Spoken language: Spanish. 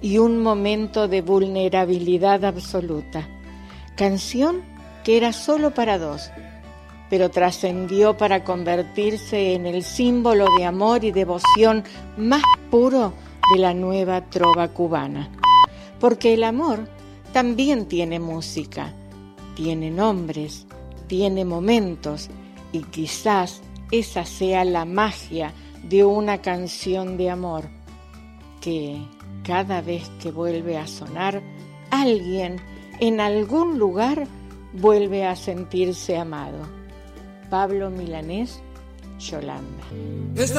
y un momento de vulnerabilidad absoluta. Canción que era solo para dos, pero trascendió para convertirse en el símbolo de amor y devoción más puro de la nueva trova cubana. Porque el amor también tiene música, tiene nombres, tiene momentos, y quizás esa sea la magia de una canción de amor, que cada vez que vuelve a sonar, alguien en algún lugar vuelve a sentirse amado. Pablo Milanés, Yolanda.